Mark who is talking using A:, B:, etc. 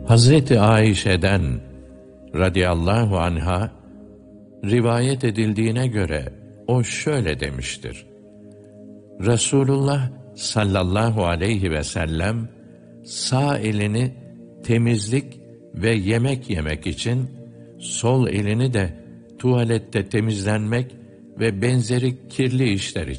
A: Hazreti Ayşe'den radıyallahu anha rivayet edildiğine göre o şöyle demiştir: Resulullah sallallahu aleyhi ve sellem sağ elini temizlik ve yemek yemek için, sol elini de tuvalette temizlenmek ve benzeri kirli işler için